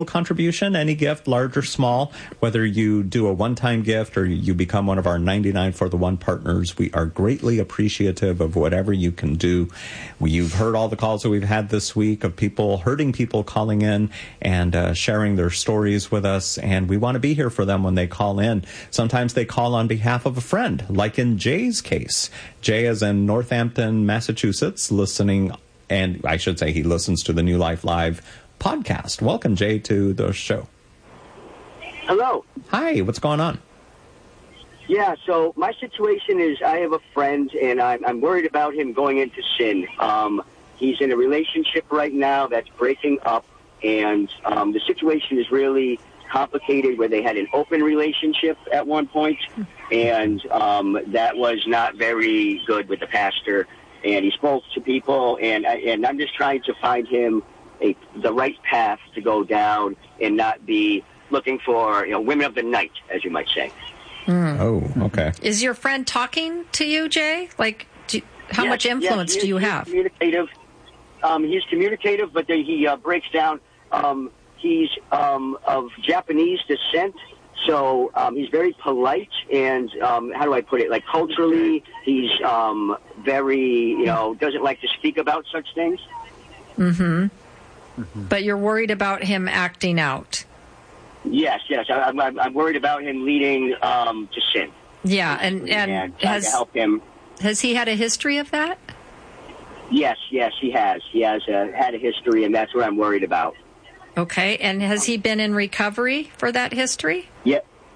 contribution, any gift, large or small, whether you do a one-time gift or you become one of our 99 for the One partners, we are greatly appreciative of whatever you can do. You've heard all the calls that we've had this week of people, hurting people calling in and sharing their stories with us, and we want to be here for them when they call in. Sometimes they call on behalf of a friend, like in Jay's case. Jay is in Northampton, Massachusetts, listening, and I should say he listens to the New Life Live podcast. Welcome, Jay, to the show. Hello. Hi, what's going on? Yeah, so my situation is I have a friend, and I'm worried about him going into sin. He's in a relationship right now that's breaking up, and the situation is really complicated where they had an open relationship at one point, and that was not very good with the pastor, and he spoke to people, and I'm just trying to find him the right path to go down and not be looking for, women of the night, as you might say. Oh, okay. Is your friend talking to you, Jay? Like, how much influence do you have? He's communicative, but then he breaks down. He's of Japanese descent, so he's very polite, and how do I put it? Like, culturally, he's very, doesn't like to speak about such things. Mm-hmm. But you're worried about him acting out. Yes. I'm worried about him leading to sin. Yeah, and trying to help him. Has he had a history of that? Yes, he has. He has had a history, and that's what I'm worried about. Okay, and has he been in recovery for that history? Yeah.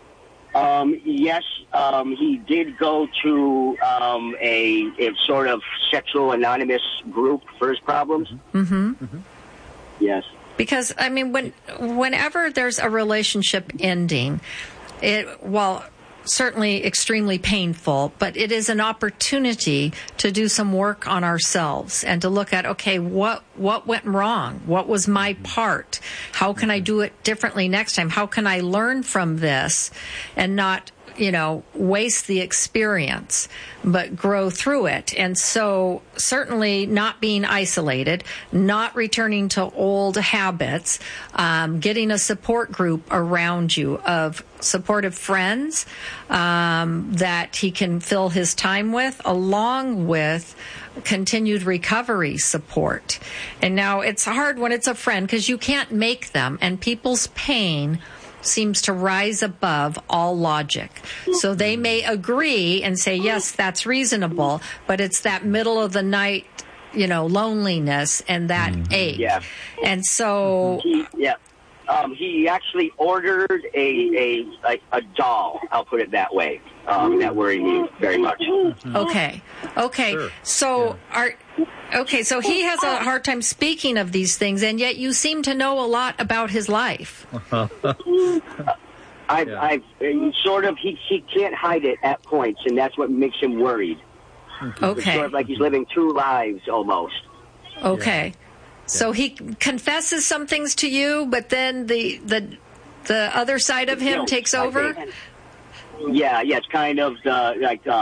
Yes, he did go to a sort of sexual anonymous group for his problems. Mm-hmm. Yes. Because, I mean, whenever there's a relationship ending, while certainly extremely painful, but it is an opportunity to do some work on ourselves and to look at, okay, what went wrong? What was my part? How can I do it differently next time? How can I learn from this and not, waste the experience, but grow through it? And so certainly not being isolated, not returning to old habits, getting a support group around you of supportive friends that he can fill his time with, along with continued recovery support. And now it's hard when it's a friend because you can't make them, and people's pain seems to rise above all logic. So they may agree and say, yes, that's reasonable, but it's that middle of the night, loneliness and that ache. Yeah. And so... he actually ordered a doll, I'll put it that way. That worried me very much. Okay. Sure. So so he has a hard time speaking of these things, and yet you seem to know a lot about his life. He can't hide it at points, and that's what makes him worried. Okay. It's sort of like he's living two lives almost. Okay. Yeah. So he confesses some things to you, but then the other side of him takes over? Yeah, it's kind of the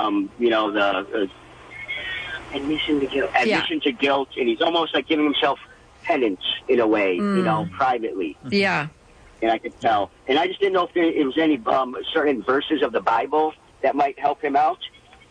admission to guilt. Admission to guilt, and he's almost like giving himself penance in a way, privately. Yeah. And I could tell. And I just didn't know if there was any certain verses of the Bible that might help him out.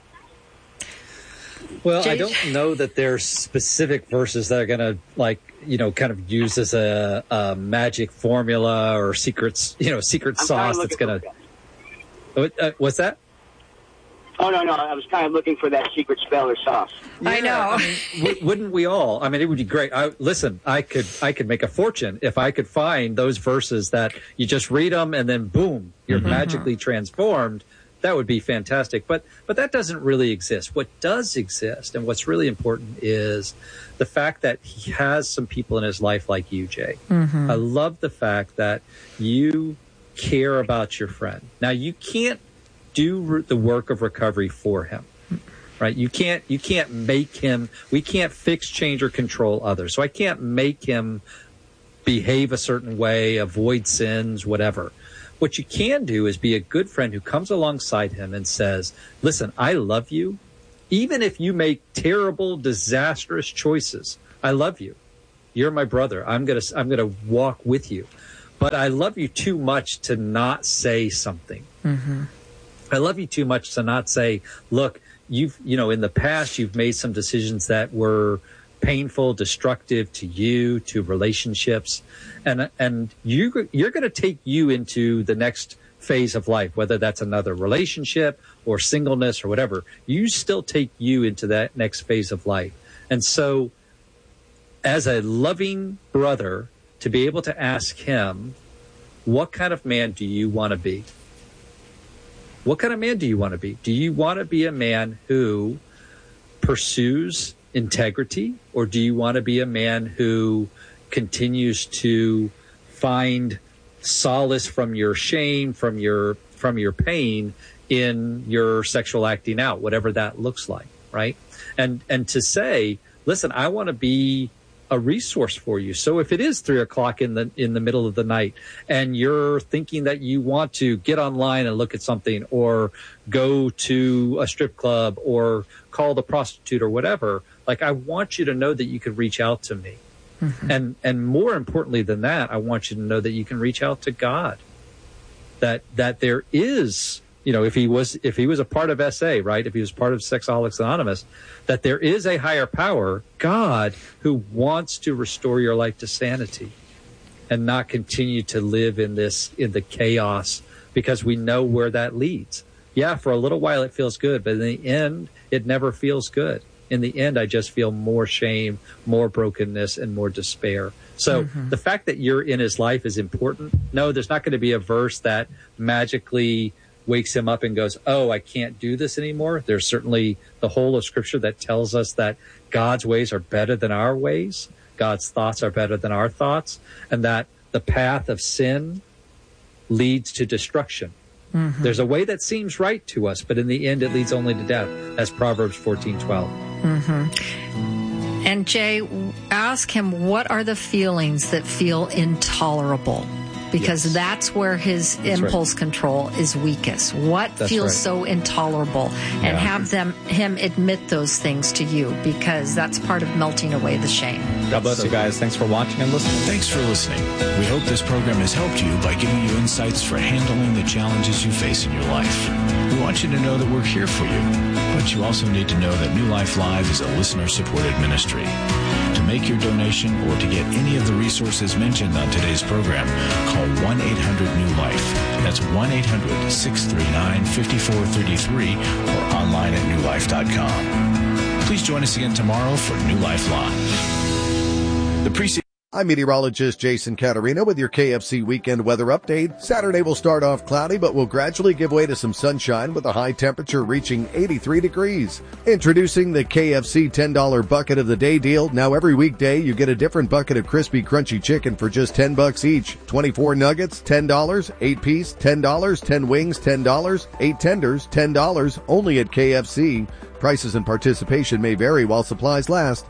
Well, I don't know that there's specific verses that are going to, kind of use as a magic formula or secret sauce that's going to... What's that? Oh, no. I was kind of looking for that secret spell or sauce. Yeah, I know. Wouldn't we all? I mean, it would be great. I could make a fortune if I could find those verses that you just read them and then, boom, you're magically transformed. That would be fantastic. But that doesn't really exist. What does exist, and what's really important, is the fact that he has some people in his life like you, Jay. I love the fact that you care about your friend. Now, you can't do the work of recovery for him, right? You can't make him, we can't fix, change, or control others. So I can't make him behave a certain way, avoid sins, whatever. What you can do is be a good friend who comes alongside him and says, listen, I love you. Even if you make terrible, disastrous choices, I love you. You're my brother. I'm going to walk with you. but I love you too much to not say something. Mm-hmm. I love you too much to not say, look, in the past, you've made some decisions that were painful, destructive to you, to relationships. And you're going to take you into the next phase of life, whether that's another relationship or singleness or whatever. You still take you into that next phase of life. And so as a loving brother, to be able to ask him, what kind of man do you want to be? What kind of man do you want to be? Do you want to be a man who pursues integrity, or do you want to be a man who continues to find solace from your shame, from your pain in your sexual acting out, whatever that looks like, right? And to say, listen, I want to be a resource for you. So if it is 3:00 in the middle of the night and you're thinking that you want to get online and look at something, or go to a strip club, or call the prostitute, or whatever, like, I want you to know that you can reach out to me. Mm-hmm. And more importantly than that, I want you to know that you can reach out to God. That there is, if he was a part of SA, right? If he was part of Sexaholics Anonymous, that there is a higher power, God, who wants to restore your life to sanity and not continue to live in the chaos, because we know where that leads. Yeah, for a little while it feels good, but in the end, it never feels good. In the end, I just feel more shame, more brokenness, and more despair. So the fact that you're in his life is important. No, there's not going to be a verse that magically wakes him up and goes, oh, I can't do this anymore. There's certainly the whole of Scripture that tells us that God's ways are better than our ways. God's thoughts are better than our thoughts, and that the path of sin leads to destruction. Mm-hmm. There's a way that seems right to us, but in the end, it leads only to death. That's Proverbs 14:12. Mm-hmm. And Jay, ask him, what are the feelings that feel intolerable? Because that's where his impulse control is weakest. What feels so intolerable? And have him admit those things to you, because that's part of melting away the shame. God bless you guys. Thanks for watching and listening. Thanks for listening. We hope this program has helped you by giving you insights for handling the challenges you face in your life. We want you to know that we're here for you, but you also need to know that New Life Live is a listener-supported ministry. To make your donation or to get any of the resources mentioned on today's program, call 1-800-NEW-LIFE. That's 1-800-639-5433 or online at newlife.com. Please join us again tomorrow for New Life Live. I'm meteorologist Jason Caterina with your KFC weekend weather update. Saturday will start off cloudy, but will gradually give way to some sunshine with a high temperature reaching 83 degrees. Introducing the KFC $10 bucket of the day deal. Now every weekday you get a different bucket of crispy, crunchy chicken for just $10 each. 24 nuggets, $10, 8 piece, $10, 10 wings, $10, 8 tenders, $10, only at KFC. Prices and participation may vary while supplies last.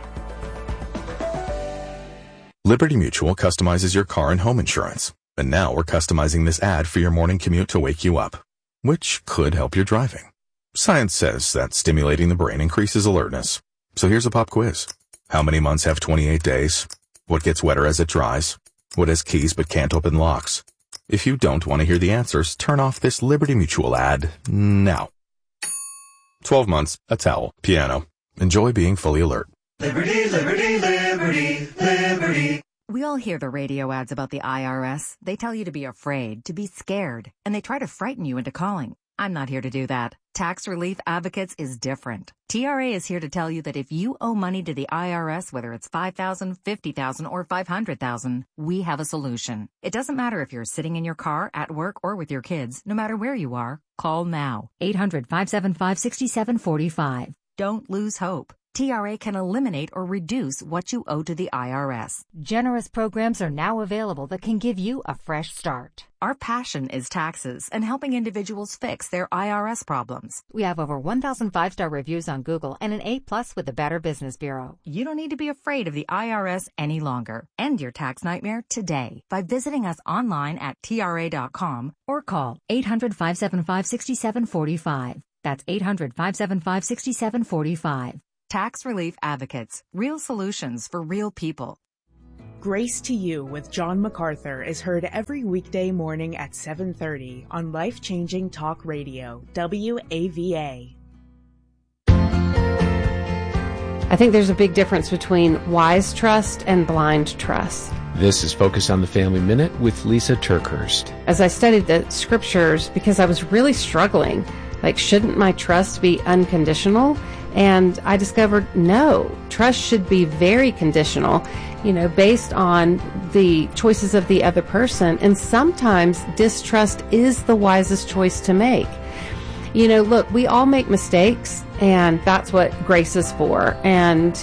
Liberty Mutual customizes your car and home insurance. And now we're customizing this ad for your morning commute to wake you up, which could help your driving. Science says that stimulating the brain increases alertness. So here's a pop quiz. How many months have 28 days? What gets wetter as it dries? What has keys but can't open locks? If you don't want to hear the answers, turn off this Liberty Mutual ad now. 12 months, a towel, piano. Enjoy being fully alert. Liberty, liberty, liberty, liberty. We all hear the radio ads about the IRS. They tell you to be afraid, to be scared, and they try to frighten you into calling. I'm not here to do that. Tax Relief Advocates is different. TRA is here to tell you that if you owe money to the IRS, whether it's $5,000, $50,000, or $500,000, we have a solution. It doesn't matter if you're sitting in your car, at work, or with your kids. No matter where you are, call now. 800-575-6745. Don't lose hope. TRA can eliminate or reduce what you owe to the IRS. Generous programs are now available that can give you a fresh start. Our passion is taxes and helping individuals fix their IRS problems. We have over 1,000 5-star reviews on Google and an A+ with the Better Business Bureau. You don't need to be afraid of the IRS any longer. End your tax nightmare today by visiting us online at TRA.com or call 800-575-6745. That's 800-575-6745. Tax Relief Advocates. Real solutions for real people. Grace to You with John MacArthur is heard every weekday morning at 7:30 on Life-Changing Talk Radio, WAVA. I think there's a big difference between wise trust and blind trust. This is Focus on the Family Minute with Lisa TerKeurst. As I studied the scriptures, because I was really struggling, like, shouldn't my trust be unconditional? And I discovered, no, trust should be very conditional, based on the choices of the other person. And sometimes distrust is the wisest choice to make. Look, we all make mistakes, and that's what grace is for. And,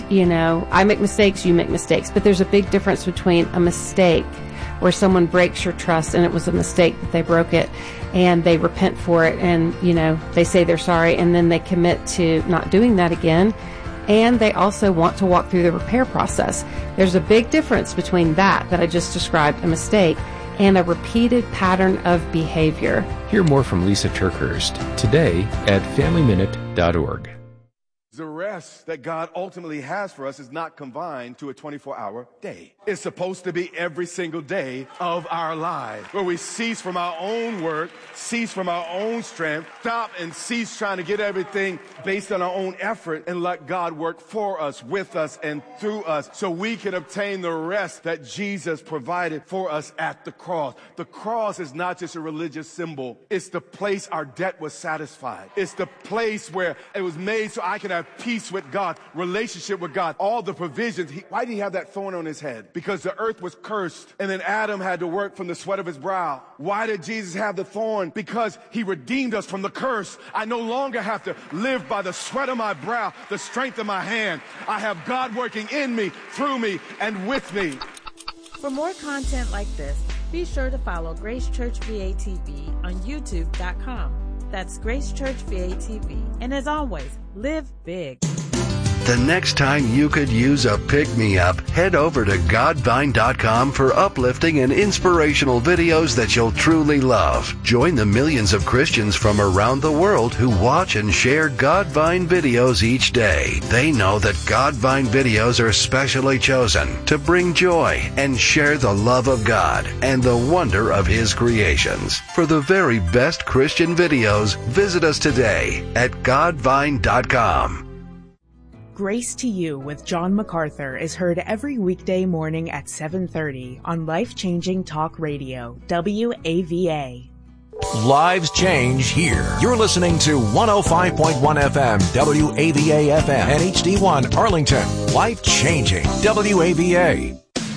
I make mistakes, you make mistakes. But there's a big difference between a mistake where someone breaks your trust and it was a mistake that they broke it, and they repent for it, and, they say they're sorry, and then they commit to not doing that again. And they also want to walk through the repair process. There's a big difference between that I just described, a mistake, and a repeated pattern of behavior. Hear more from Lisa TerKeurst today at FamilyMinute.org. The rest that God ultimately has for us is not confined to a 24-hour day. It's supposed to be every single day of our lives, where we cease from our own work, cease from our own strength, stop and cease trying to get everything based on our own effort, and let God work for us, with us, and through us, so we can obtain the rest that Jesus provided for us at the cross. The cross is not just a religious symbol. It's the place our debt was satisfied. It's the place where it was made so I can have peace with God, relationship with God, all the provisions. Why did he have that thorn on his head? Because the earth was cursed, and then Adam had to work from the sweat of his brow. Why did Jesus have the thorn? Because he redeemed us from the curse. I no longer have to live by the sweat of my brow, the strength of my hand. I have God working in me, through me, and with me. For more content like this, be sure to follow Grace Church VA TV on YouTube.com. That's Grace Church VA TV. And as always, live big. The next time you could use a pick-me-up, head over to Godvine.com for uplifting and inspirational videos that you'll truly love. Join the millions of Christians from around the world who watch and share Godvine videos each day. They know that Godvine videos are specially chosen to bring joy and share the love of God and the wonder of His creations. For the very best Christian videos, visit us today at Godvine.com. Grace to You with John MacArthur is heard every weekday morning at 7:30 on Life-Changing Talk Radio, WAVA. Lives change here. You're listening to 105.1 FM, WAVA FM, and HD1 Arlington. Life-Changing, WAVA.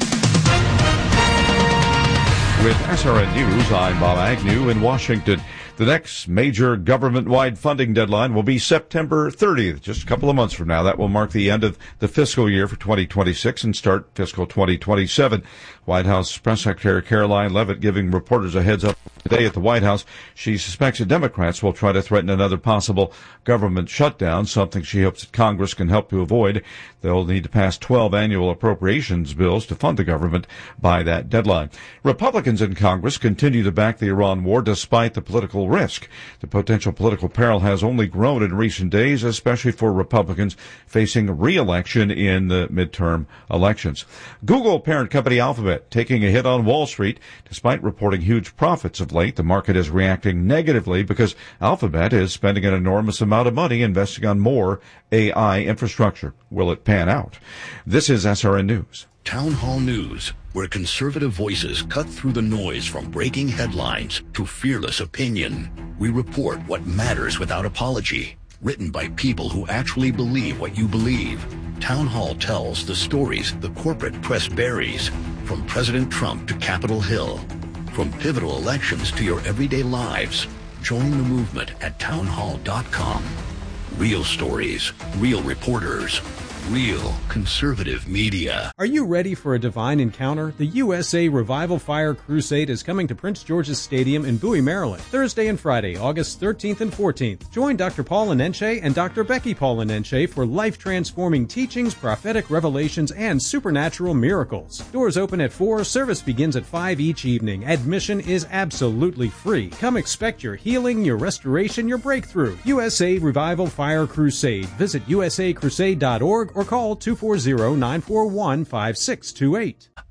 With SRN News, I'm Bob Agnew in Washington. The next major government-wide funding deadline will be September 30th, just a couple of months from now. That will mark the end of the fiscal year for 2026 and start fiscal 2027. White House Press Secretary Caroline Leavitt giving reporters a heads up today at the White House. She suspects the Democrats will try to threaten another possible government shutdown, something she hopes that Congress can help to avoid. They'll need to pass 12 annual appropriations bills to fund the government by that deadline. Republicans in Congress continue to back the Iran war despite the political risk. The potential political peril has only grown in recent days, especially for Republicans facing re-election in the midterm elections. Google parent company Alphabet taking a hit on Wall Street. Despite reporting huge profits of late, the market is reacting negatively because Alphabet is spending an enormous amount of money investing on more AI infrastructure. Will it pan out? This is SRN News. Town Hall News, where conservative voices cut through the noise from breaking headlines to fearless opinion. We report what matters without apology. Written by people who actually believe what you believe. Town Hall tells the stories the corporate press buries, from President Trump to Capitol Hill. From pivotal elections to your everyday lives. Join the movement at townhall.com. Real stories, real reporters, real conservative media. Are you ready for a divine encounter? The USA Revival Fire Crusade is coming to Prince George's Stadium in Bowie, Maryland, Thursday and Friday, August 13th and 14th. Join Dr. Paul Anenche and Dr. Becky Paul Anenche for life-transforming teachings, prophetic revelations, and supernatural miracles. Doors open at 4, service begins at 5 each evening. Admission is absolutely free. Come expect your healing, your restoration, your breakthrough. USA Revival Fire Crusade. Visit usacrusade.org or call 240-941-5628.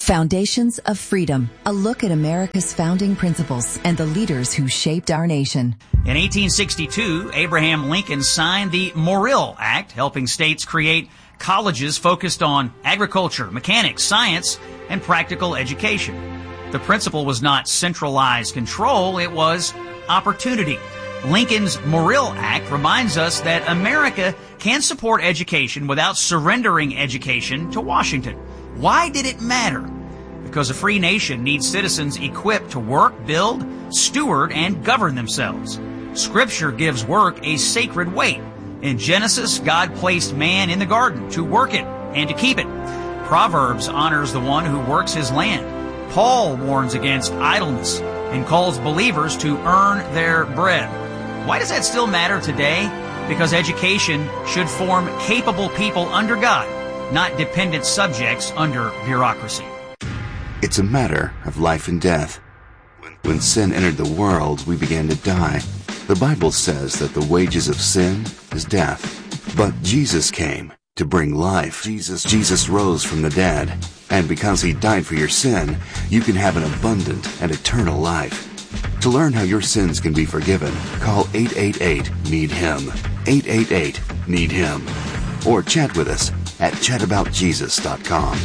Foundations of Freedom, a look at America's founding principles and the leaders who shaped our nation. In 1862, Abraham Lincoln signed the Morrill Act, helping states create colleges focused on agriculture, mechanics, science, and practical education. The principle was not centralized control, it was opportunity. Lincoln's Morrill Act reminds us that America can support education without surrendering education to Washington. Why did it matter? Because a free nation needs citizens equipped to work, build, steward, and govern themselves. Scripture gives work a sacred weight. In Genesis, God placed man in the garden to work it and to keep it. Proverbs honors the one who works his land. Paul warns against idleness and calls believers to earn their bread. Why does that still matter today? Because education should form capable people under God, not dependent subjects under bureaucracy. It's a matter of life and death. When sin entered the world, we began to die. The Bible says that the wages of sin is death. But Jesus came to bring life. Jesus rose from the dead. And because he died for your sin, you can have an abundant and eternal life. To learn how your sins can be forgiven, call 888-NEED-HIM. 888-NEED-HIM. Or chat with us at chataboutjesus.com.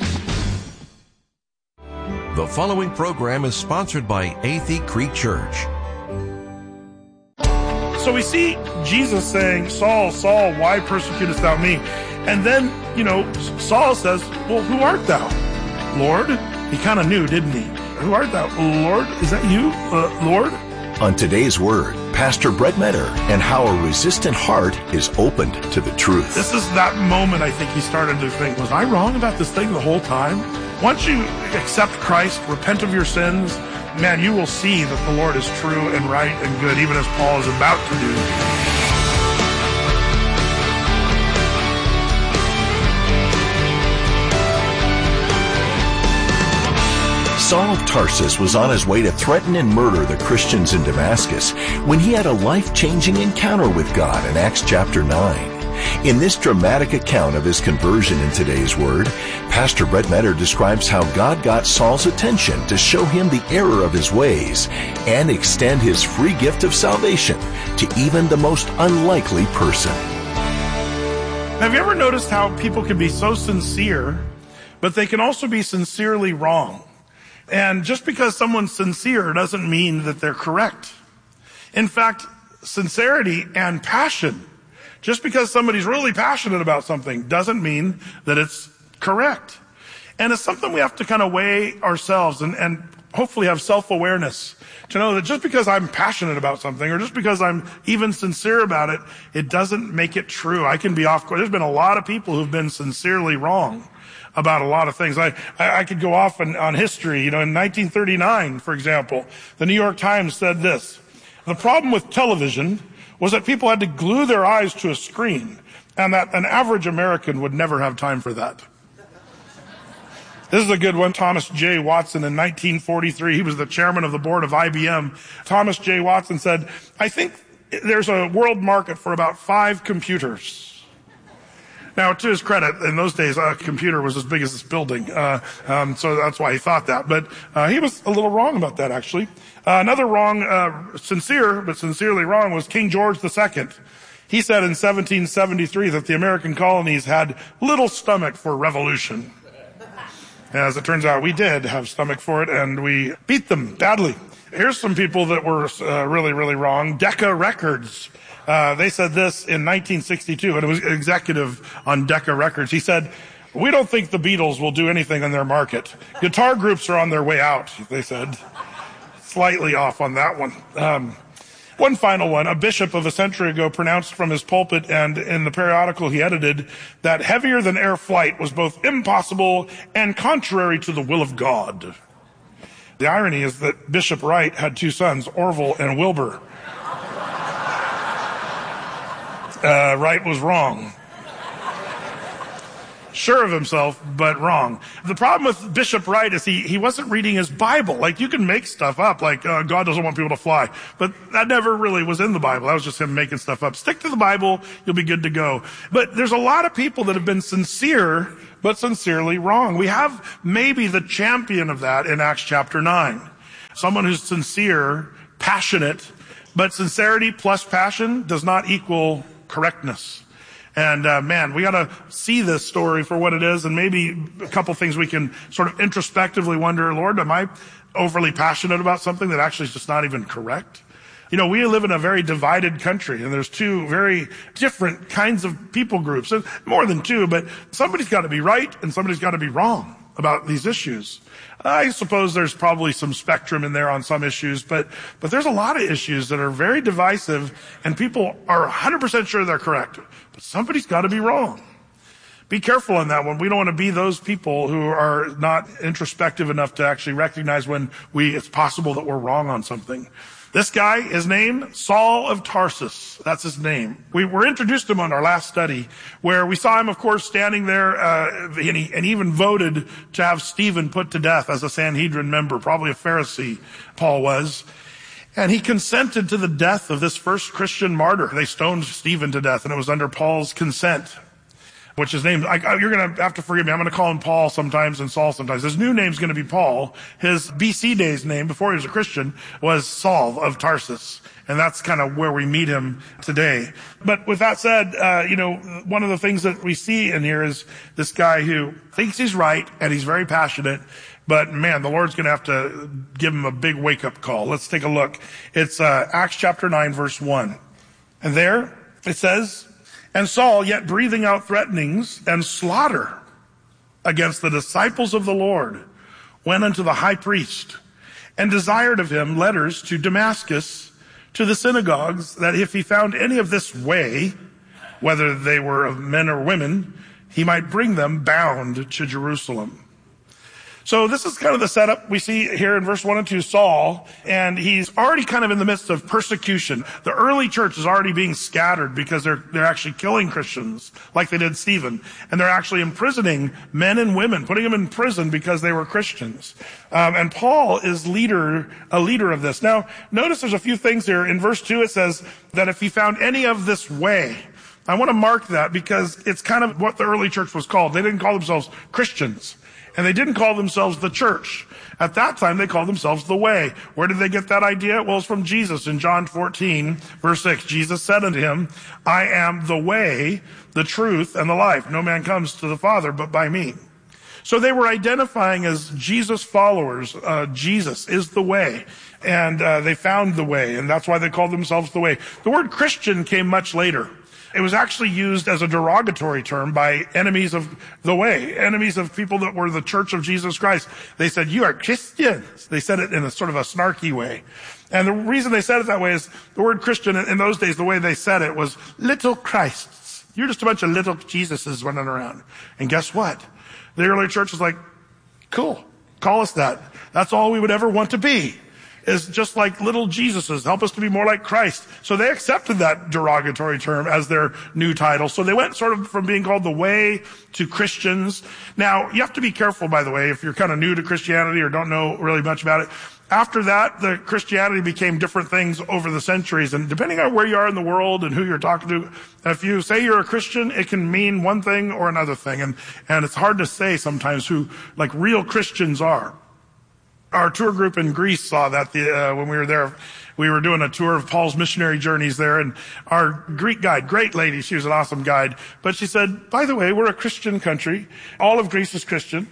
The following program is sponsored by Athey Creek Church. So we see Jesus saying, Saul, Saul, why persecutest thou me? And then, Saul says, well, who art thou? Lord? He kind of knew, didn't he? Who art thou? Lord? Is that you, Lord? On today's Word, Pastor Brett Metter and how a resistant heart is opened to the truth. This is that moment I think he started to think, was I wrong about this thing the whole time? Once you accept Christ, repent of your sins, man, you will see that the Lord is true and right and good, even as Paul is about to do. Saul of Tarsus was on his way to threaten and murder the Christians in Damascus when he had a life-changing encounter with God in Acts chapter 9. In this dramatic account of his conversion in today's Word, Pastor Brett Metter describes how God got Saul's attention to show him the error of his ways and extend his free gift of salvation to even the most unlikely person. Have you ever noticed how people can be so sincere, but they can also be sincerely wrong? And just because someone's sincere doesn't mean that they're correct. In fact, sincerity and passion, just because somebody's really passionate about something doesn't mean that it's correct. And it's something we have to kind of weigh ourselves and hopefully have self-awareness to know that just because I'm passionate about something or just because I'm even sincere about it, it doesn't make it true. I can be off course. There's been a lot of people who've been sincerely wrong about a lot of things. I could go off on history. In 1939, for example, the New York Times said this: the problem with television was that people had to glue their eyes to a screen, and that an average American would never have time for that. This is a good one. Thomas J. Watson in 1943, he was the chairman of the board of IBM. Thomas J. Watson said, I think there's a world market for about 5 computers. Now, to his credit, in those days, a computer was as big as this building, so that's why he thought that. But he was a little wrong about that, actually. Another wrong, sincere, but sincerely wrong, was King George II. He said in 1773 that the American colonies had little stomach for revolution. As it turns out, we did have stomach for it, and we beat them badly. Here's some people that were really, really wrong. Decca Records. They said this in 1962, and it was an executive on Decca Records. He said, we don't think the Beatles will do anything on their market. Guitar groups are on their way out, they said. Slightly off on that one. One final one. A bishop of a century ago pronounced from his pulpit and in the periodical he edited that heavier than air flight was both impossible and contrary to the will of God. The irony is that Bishop Wright had 2 sons, Orville and Wilbur. Wright was wrong. Sure of himself, but wrong. The problem with Bishop Wright is he wasn't reading his Bible. Like, you can make stuff up, like God doesn't want people to fly. But that never really was in the Bible. That was just him making stuff up. Stick to the Bible, you'll be good to go. But there's a lot of people that have been sincere, but sincerely wrong. We have maybe the champion of that in Acts chapter 9. Someone who's sincere, passionate, but sincerity plus passion does not equal correctness. And man, we got to see this story for what it is, and maybe a couple things we can sort of introspectively wonder, Lord, am I overly passionate about something that actually is just not even correct? You know, we live in a very divided country, and there's two very different kinds of people groups, and more than two, but somebody's got to be right and somebody's got to be wrong about these issues. I suppose there's probably some spectrum in there on some issues, but there's a lot of issues that are very divisive, and people are 100% sure they're correct, but somebody's got to be wrong. Be careful on that one. We don't want to be those people who are not introspective enough to actually recognize when it's possible that we're wrong on something. This guy, his name, Saul of Tarsus. That's his name. We were introduced to him on our last study, where we saw him, of course, standing there, and he even voted to have Stephen put to death as a Sanhedrin member, probably a Pharisee, Paul was. And he consented to the death of this first Christian martyr. They stoned Stephen to death, and it was under Paul's consent. Which his name, you're going to have to forgive me. I'm going to call him Paul sometimes and Saul sometimes. His new name's going to be Paul. His BC days name, before he was a Christian, was Saul of Tarsus. And that's kind of where we meet him today. But with that said, one of the things that we see in here is this guy who thinks he's right and he's very passionate. But man, the Lord's going to have to give him a big wake-up call. Let's take a look. It's Acts chapter 9, verse 1. And there it says, "And Saul, yet breathing out threatenings and slaughter against the disciples of the Lord, went unto the high priest and desired of him letters to Damascus, to the synagogues, that if he found any of this way, whether they were of men or women, he might bring them bound to Jerusalem." So this is kind of the setup we see here in verse 1 and 2, Saul, and he's already kind of in the midst of persecution. The early church is already being scattered because they're actually killing Christians like they did Stephen. And they're actually imprisoning men and women, putting them in prison because they were Christians. And Paul is a leader of this. Now, notice there's a few things here. In verse 2 it says that if he found any of this way, I want to mark that because it's kind of what the early church was called. They didn't call themselves Christians. And they didn't call themselves the church. At that time, they called themselves the way. Where did they get that idea? Well, it's from Jesus in John 14, verse 6. Jesus said unto him, "I am the way, the truth, and the life. No man comes to the Father but by me." So they were identifying as Jesus followers. Jesus is the way. And they found the way. And that's why they called themselves the way. The word Christian came much later. It was actually used as a derogatory term by enemies of the way, enemies of people that were the church of Jesus Christ. They said, "You are Christians." They said it in a sort of a snarky way. And the reason they said it that way is the word Christian in those days, the way they said it was little Christs. You're just a bunch of little Jesuses running around. And guess what? The early church was like, cool, call us that. That's all we would ever want to be. Is just like little Jesuses. Help us to be more like Christ. So they accepted that derogatory term as their new title. So they went sort of from being called the way to Christians. Now, you have to be careful, by the way, if you're kind of new to Christianity or don't know really much about it. After that, the Christianity became different things over the centuries. And depending on where you are in the world and who you're talking to, if you say you're a Christian, it can mean one thing or another thing. And it's hard to say sometimes who like real Christians are. Our tour group in Greece saw that when we were there. We were doing a tour of Paul's missionary journeys there, and our Greek guide, great lady, she was an awesome guide, but she said, "By the way, we're a Christian country. All of Greece is Christian."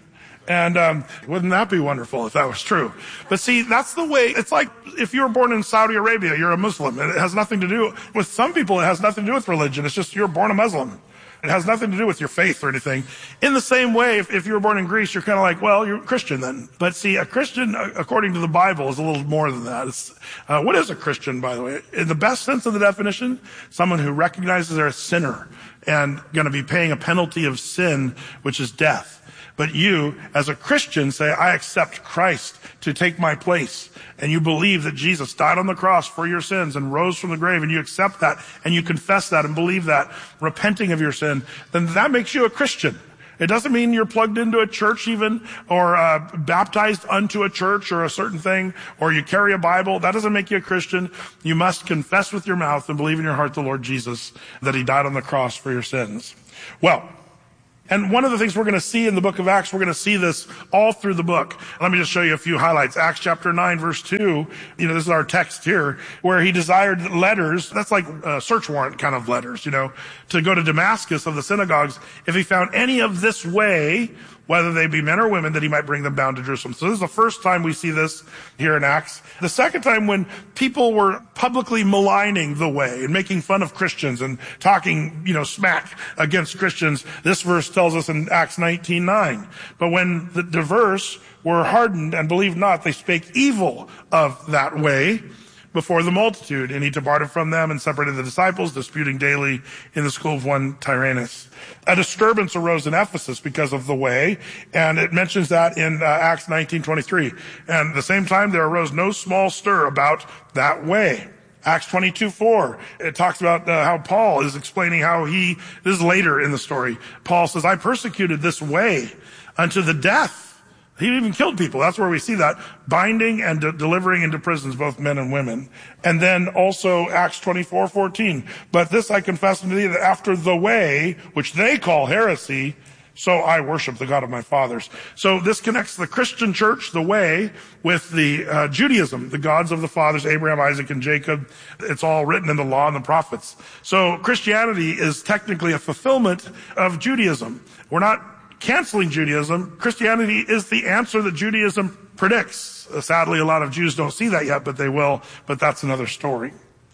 And wouldn't that be wonderful if that was true? But see, that's the way. It's like if you were born in Saudi Arabia, you're a Muslim. It has nothing to do with some people. It has nothing to do with religion. It's just you're born a Muslim. It has nothing to do with your faith or anything. In the same way, if you were born in Greece, you're kind of like, well, you're a Christian then. But see, a Christian, according to the Bible, is a little more than that. What is a Christian, by the way? In the best sense of the definition, someone who recognizes they're a sinner and going to be paying a penalty of sin, which is death. But you, as a Christian, say, I accept Christ to take my place. And you believe that Jesus died on the cross for your sins and rose from the grave, and you accept that, and you confess that and believe that, repenting of your sin, then that makes you a Christian. It doesn't mean you're plugged into a church even, or baptized unto a church or a certain thing, or you carry a Bible. That doesn't make you a Christian. You must confess with your mouth and believe in your heart the Lord Jesus, that he died on the cross for your sins. Well, And one of the things we're going to see in the book of Acts, we're going to see this all through the book. Let me just show you a few highlights. Acts chapter 9, verse 2, this is our text here, where he desired letters, that's like search warrant kind of letters, to go to Damascus of the synagogues, if he found any of this way, whether they be men or women, that he might bring them down to Jerusalem. So this is the first time we see this here in Acts. The second time when people were publicly maligning the way and making fun of Christians and talking, smack against Christians, this verse tells us in Acts 19:9. But when the diverse were hardened and believed not, they spake evil of that way before the multitude, and he departed from them and separated the disciples, disputing daily in the school of one Tyrannus. A disturbance arose in Ephesus because of the way, and it mentions that in Acts 19:23. And at the same time, there arose no small stir about that way. Acts 22:4, it talks about how Paul is explaining how this is later in the story. Paul says, I persecuted this way unto the death. He even killed people. That's where we see that. Binding and delivering into prisons, both men and women. And then also Acts 24:14. But this I confess unto thee, that after the way, which they call heresy, so I worship the God of my fathers. So this connects the Christian church, the way, with the Judaism, the gods of the fathers, Abraham, Isaac, and Jacob. It's all written in the law and the prophets. So Christianity is technically a fulfillment of Judaism. We're not canceling Judaism. Christianity is the answer that Judaism predicts. Sadly, a lot of Jews don't see that yet, but they will. But that's another story.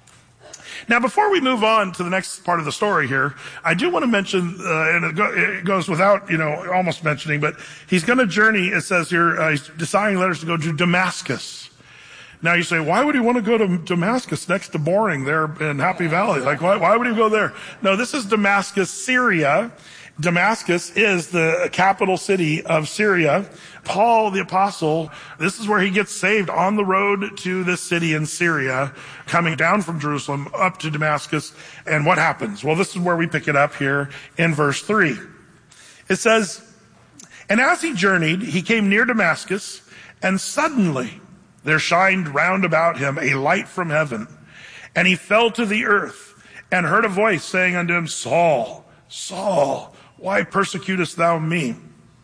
Now, before we move on to the next part of the story here, I do want to mention, and it goes without, almost mentioning, but he's going to journey, it says here, he's deciding letters to go to Damascus. Now you say, why would he want to go to Damascus next to Boring there in Happy Valley? Like, why would he go there? No, this is Damascus, Syria. Damascus is the capital city of Syria. Paul the apostle, this is where he gets saved on the road to this city in Syria, coming down from Jerusalem up to Damascus. And what happens? Well, this is where we pick it up here in verse 3. It says, and as he journeyed, he came near Damascus, and suddenly there shined round about him a light from heaven. And he fell to the earth and heard a voice saying unto him, Saul, Saul, why persecutest thou me?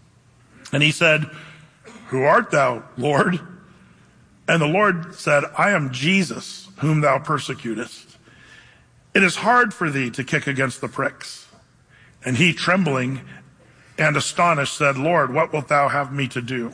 And he said, who art thou, Lord? And the Lord said, I am Jesus, whom thou persecutest. It is hard for thee to kick against the pricks. And he, trembling and astonished, said, Lord, what wilt thou have me to do?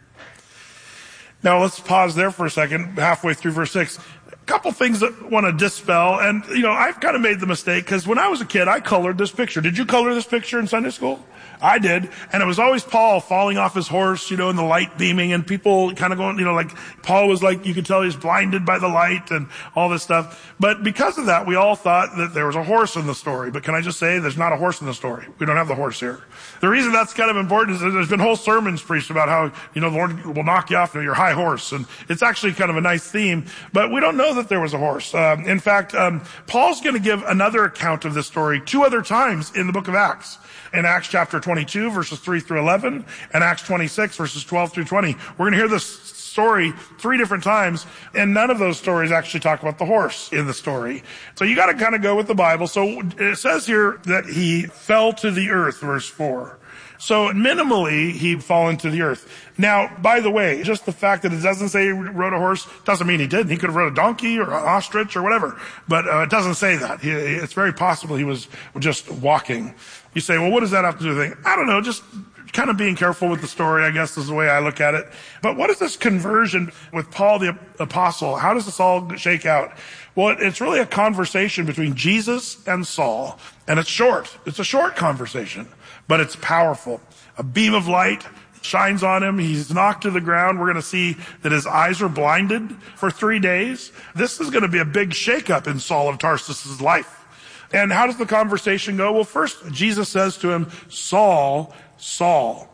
Now let's pause there for a second, halfway through verse 6. A couple things that I want to dispel, and I've kind of made the mistake, because when I was a kid, I colored this picture. Did you color this picture in Sunday school? I did, and it was always Paul falling off his horse, and the light beaming, and people kind of going, like Paul was like, you could tell he was blinded by the light and all this stuff. But because of that, we all thought that there was a horse in the story. But can I just say, there's not a horse in the story. We don't have the horse here. The reason that's kind of important is that there's been whole sermons preached about how, the Lord will knock you off your high horse. And it's actually kind of a nice theme, but we don't know that there was a horse. In fact, Paul's going to give another account of this story 2 other times in the book of Acts. In Acts chapter 22, verses 3 through 11, and Acts 26, verses 12 through 20. We're going to hear this story 3 different times, and none of those stories actually talk about the horse in the story. So you got to kind of go with the Bible. So it says here that he fell to the earth, verse 4. So minimally, he'd fallen to the earth. Now, by the way, just the fact that it doesn't say he rode a horse doesn't mean he didn't. He could have rode a donkey or an ostrich or whatever. But it doesn't say that. It's very possible he was just walking. You say, well, what does that have to do with anything? I don't know, just kind of being careful with the story, I guess, is the way I look at it. But what is this conversion with Paul the apostle? How does this all shake out? Well, it's really a conversation between Jesus and Saul. And it's short. It's a short conversation, but it's powerful. A beam of light shines on him. He's knocked to the ground. We're going to see that his eyes are blinded for 3 days. This is going to be a big shakeup in Saul of Tarsus's life. And how does the conversation go? Well, first, Jesus says to him, Saul, Saul.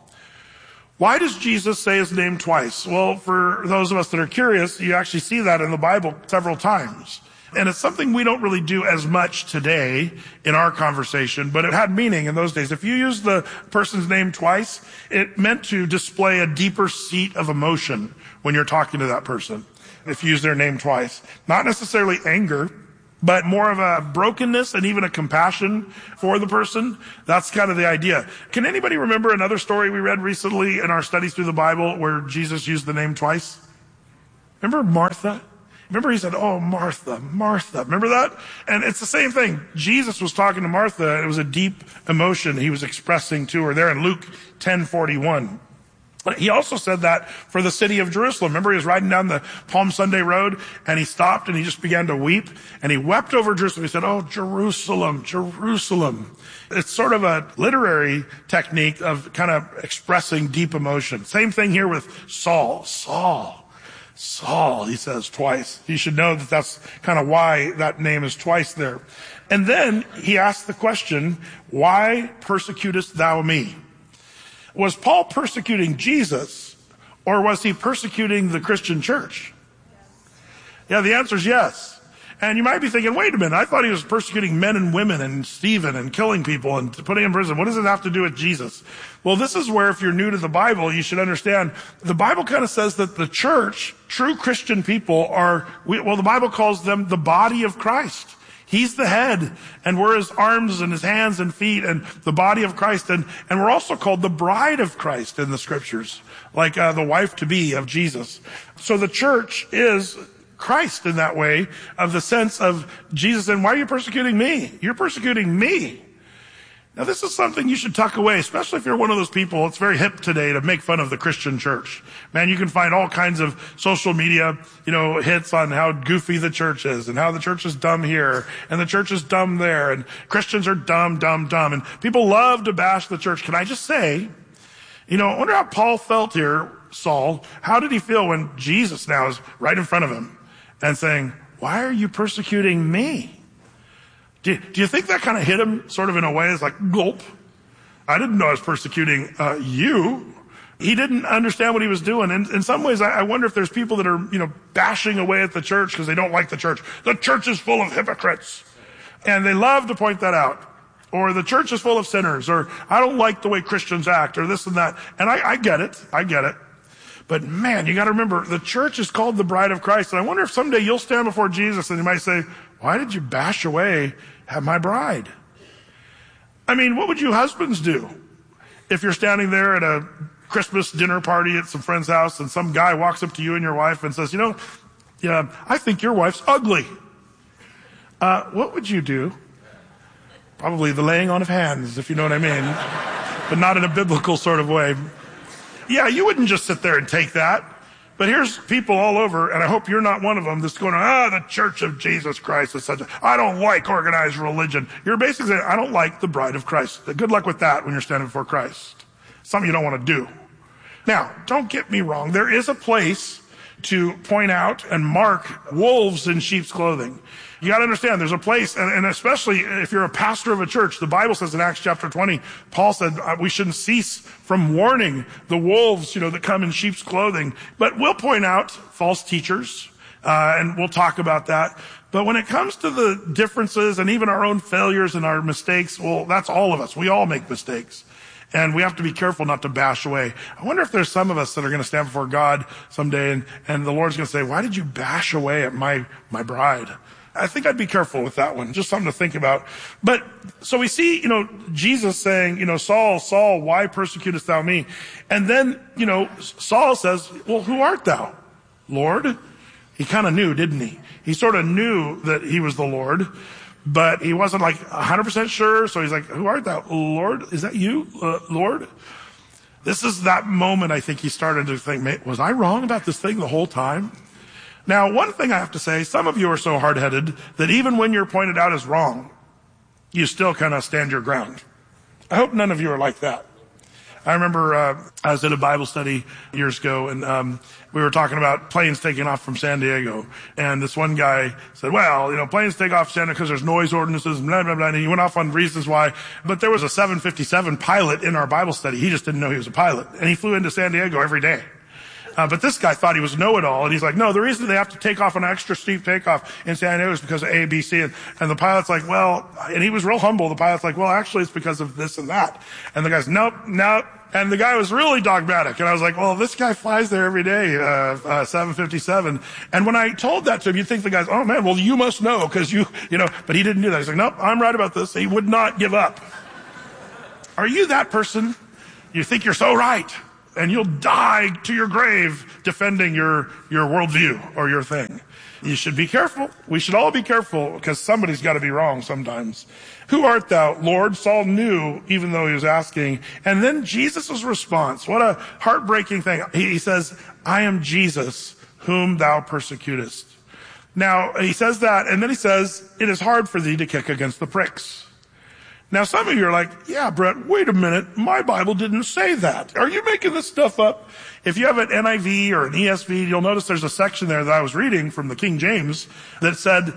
Why does Jesus say his name twice? Well, for those of us that are curious, you actually see that in the Bible several times. And it's something we don't really do as much today in our conversation, but it had meaning in those days. If you use the person's name twice, it meant to display a deeper seat of emotion when you're talking to that person. If you use their name twice. Not necessarily anger, but more of a brokenness and even a compassion for the person. That's kind of the idea. Can anybody remember another story we read recently in our studies through the Bible where Jesus used the name twice? Remember Martha? Remember he said, oh, Martha, Martha. Remember that? And it's the same thing. Jesus was talking to Martha, and it was a deep emotion he was expressing to her there in Luke 10:41. He also said that for the city of Jerusalem. Remember, he was riding down the Palm Sunday road, and he stopped, and he just began to weep, and he wept over Jerusalem. He said, oh, Jerusalem, Jerusalem. It's sort of a literary technique of kind of expressing deep emotion. Same thing here with Saul. Saul, he says twice. You should know that that's kind of why that name is twice there. And then he asked the question, why persecutest thou me? Was Paul persecuting Jesus, or was he persecuting the Christian church? Yeah, the answer is yes. And you might be thinking, wait a minute, I thought he was persecuting men and women and Stephen and killing people and putting in prison. What does it have to do with Jesus? Well, this is where, if you're new to the Bible, you should understand the Bible kind of says that the church, true Christian people the Bible calls them the body of Christ. He's the head, and we're his arms and his hands and feet and the body of Christ. And we're also called the bride of Christ in the scriptures, like the wife to be of Jesus. So the church is Christ in that way, of the sense of Jesus. And why are you persecuting me? You're persecuting me. Now, this is something you should tuck away, especially if you're one of those people. It's very hip today to make fun of the Christian church. Man, you can find all kinds of social media, hits on how goofy the church is and how the church is dumb here and the church is dumb there and Christians are dumb. And people love to bash the church. Can I just say, I wonder how Paul felt here, Saul. How did he feel when Jesus now is right in front of him and saying, why are you persecuting me? Do you think that kind of hit him sort of in a way? It's like, gulp. I didn't know I was persecuting you. He didn't understand what he was doing. And in some ways, I wonder if there's people that are, bashing away at the church because they don't like the church. The church is full of hypocrites. And they love to point that out. Or the church is full of sinners. Or I don't like the way Christians act. Or this and that. And I get it. But man, you got to remember, the church is called the bride of Christ. And I wonder if someday you'll stand before Jesus and he might say, why did you bash away at my bride? I mean, what would you husbands do if you're standing there at a Christmas dinner party at some friend's house and some guy walks up to you and your wife and says, I think your wife's ugly. What would you do? Probably the laying on of hands, if you know what I mean, but not in a biblical sort of way. Yeah, you wouldn't just sit there and take that. But here's people all over, and I hope you're not one of them that's going, the Church of Jesus Christ is I don't like organized religion. You're basically saying, I don't like the bride of Christ. Good luck with that when you're standing before Christ. Something you don't want to do. Now, don't get me wrong. There is a place to point out and mark wolves in sheep's clothing. You got to understand, there's a place, and especially if you're a pastor of a church, the Bible says in Acts chapter 20, Paul said we shouldn't cease from warning the wolves, that come in sheep's clothing. But we'll point out false teachers, and we'll talk about that. But when it comes to the differences and even our own failures and our mistakes, well, that's all of us. We all make mistakes. And we have to be careful not to bash away. I wonder if there's some of us that are going to stand before God someday and the Lord's going to say, why did you bash away at my bride? I think I'd be careful with that one. Just something to think about. But so we see, Jesus saying, Saul, Saul, why persecutest thou me? And then, Saul says, well, who art thou, Lord? He kind of knew, didn't he? He sort of knew that he was the Lord, but he wasn't like 100% sure. So he's like, who art thou, Lord? Is that you, Lord? This is that moment I think he started to think, was I wrong about this thing the whole time? Now, one thing I have to say, some of you are so hard-headed that even when you're pointed out as wrong, you still kind of stand your ground. I hope none of you are like that. I remember I was at a Bible study years ago, and we were talking about planes taking off from San Diego. And this one guy said, well, planes take off from San Diego because there's noise ordinances and blah, blah, blah. And he went off on reasons why. But there was a 757 pilot in our Bible study. He just didn't know he was a pilot. And he flew into San Diego every day. But this guy thought he was know-it-all, and he's like, no, the reason they have to take off an extra steep takeoff in San Diego is because of A, B, C. And the pilot's like, well, and he was real humble. The pilot's like, well, actually, it's because of this and that. And the guy's, nope, And the guy was really dogmatic. And I was like, well, this guy flies there every day, 757. And when I told that to him, you'd think the guy's, oh man, well, you must know because you know, but he didn't do that. He's like, nope, I'm right about this. He would not give up. Are you that person? You think you're so right and you'll die to your grave defending your worldview or your thing. You should be careful. We should all be careful because somebody's got to be wrong sometimes. Who art thou, Lord? Saul knew, even though he was asking. And then Jesus' response. What a heartbreaking thing. He says, I am Jesus, whom thou persecutest. Now, he says that, and then he says, it is hard for thee to kick against the pricks. Now, some of you are like, yeah, Brett, wait a minute. My Bible didn't say that. Are you making this stuff up? If you have an NIV or an ESV, you'll notice there's a section there that I was reading from the King James that said,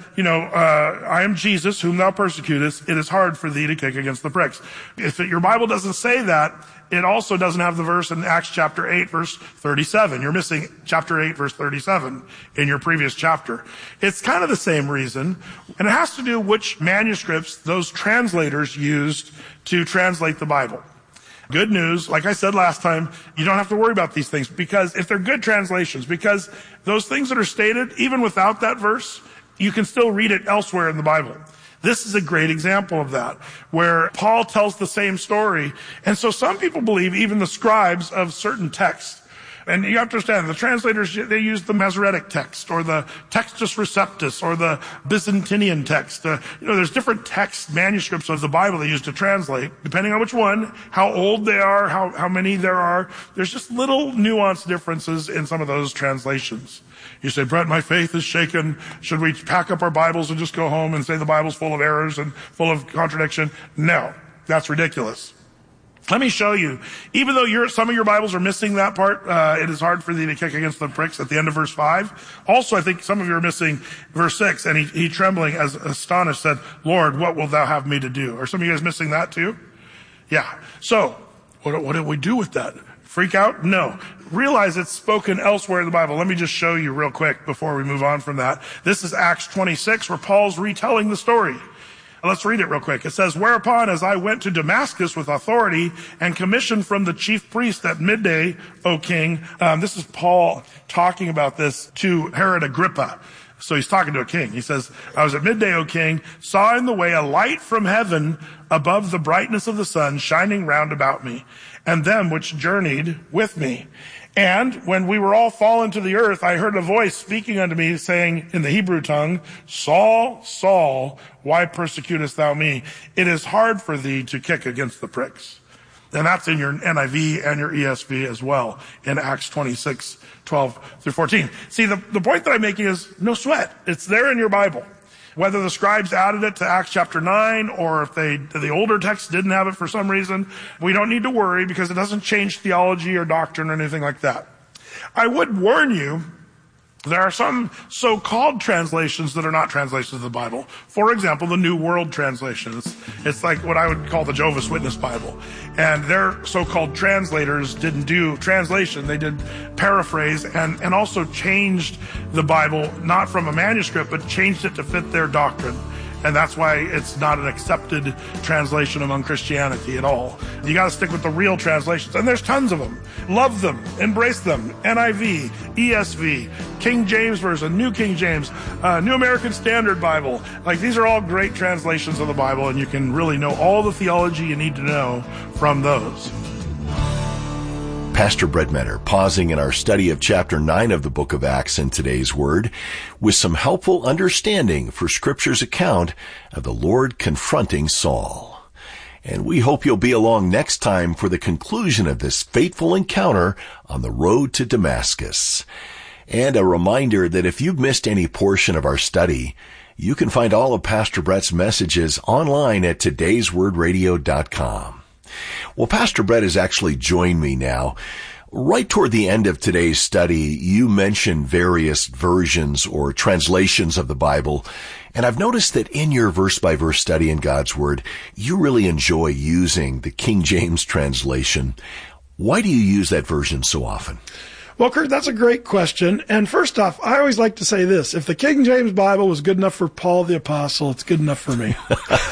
I am Jesus, whom thou persecutest. It is hard for thee to kick against the pricks. If your Bible doesn't say that, it also doesn't have the verse in Acts chapter 8, verse 37. You're missing chapter 8, verse 37 in your previous chapter. It's kind of the same reason, and it has to do which manuscripts those translators used to translate the Bible. Good news, like I said last time, you don't have to worry about these things because if they're good translations, because those things that are stated, even without that verse, you can still read it elsewhere in the Bible. This is a great example of that, where Paul tells the same story. And so some people believe, even the scribes of certain texts, and you have to understand, the translators, they use the Masoretic text, or the Textus Receptus, or the Byzantinian text. There's different text manuscripts of the Bible they use to translate, depending on which one, how old they are, how many there are. There's just little nuanced differences in some of those translations. You say, Brett, my faith is shaken. Should we pack up our Bibles and just go home and say the Bible's full of errors and full of contradiction? No, that's ridiculous. Let me show you. Even though some of your Bibles are missing that part, it is hard for thee to kick against the pricks at the end of verse 5. Also, I think some of you are missing verse 6. And he trembling, as astonished, said, Lord, what wilt thou have me to do? Are some of you guys missing that too? Yeah. So, what do we do with that? Freak out? No. Realize it's spoken elsewhere in the Bible. Let me just show you real quick before we move on from that. This is Acts 26, where Paul's retelling the story. Let's read it real quick. It says, whereupon as I went to Damascus with authority and commission from the chief priest at midday, O king. This is Paul talking about this to Herod Agrippa. So he's talking to a king. He says, I was at midday, O king, saw in the way a light from heaven above the brightness of the sun shining round about me, and them which journeyed with me. And when we were all fallen to the earth, I heard a voice speaking unto me, saying in the Hebrew tongue, Saul, Saul, why persecutest thou me? It is hard for thee to kick against the pricks. And that's in your NIV and your ESV as well, in Acts 26, 12 through 14. See, the point that I'm making is no sweat. It's there in your Bible. Whether the scribes added it to Acts chapter 9 or if the older text didn't have it for some reason, we don't need to worry because it doesn't change theology or doctrine or anything like that. I would warn you, there are some so-called translations that are not translations of the Bible. For example, the New World Translation. It's like what I would call the Jehovah's Witness Bible. And their so-called translators didn't do translation. They did paraphrase and also changed the Bible, not from a manuscript, but changed it to fit their doctrine. And that's why it's not an accepted translation among Christianity at all. You got to stick with the real translations. And there's tons of them. Love them. Embrace them. NIV, ESV, King James Version, New King James, New American Standard Bible. Like, these are all great translations of the Bible, and you can really know all the theology you need to know from those. Pastor Brett Menner pausing in our study of chapter 9 of the book of Acts in today's Word with some helpful understanding for Scripture's account of the Lord confronting Saul. And we hope you'll be along next time for the conclusion of this fateful encounter on the road to Damascus. And a reminder that if you've missed any portion of our study, you can find all of Pastor Brett's messages online at todayswordradio.com. Well, Pastor Brett has actually joined me now. Right toward the end of today's study, you mentioned various versions or translations of the Bible, and I've noticed that in your verse-by-verse study in God's Word, you really enjoy using the King James translation. Why do you use that version so often? Well, Kurt, that's a great question. And first off, I always like to say this. If the King James Bible was good enough for Paul the Apostle, it's good enough for me.